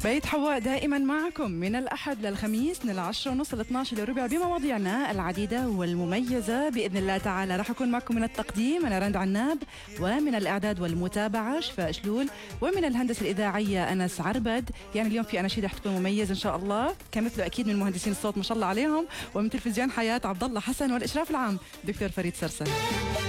بيت حواء دائما معكم من الأحد للخميس من 10:30 ل 12:15 بمواضيعنا العديدة والمميزة بإذن الله تعالى. راح أكون معكم من التقديم أنا رند عناب، ومن الإعداد والمتابعة شفاء شلول، ومن الهندسة الإذاعية أنس عربد. يعني اليوم في أناشيد رح تكون مميزة إن شاء الله، كمثله أكيد من مهندسين الصوت ما شاء الله عليهم، ومن تلفزيون حياة عبد الله حسن، والإشراف العام دكتور فريد سرسن.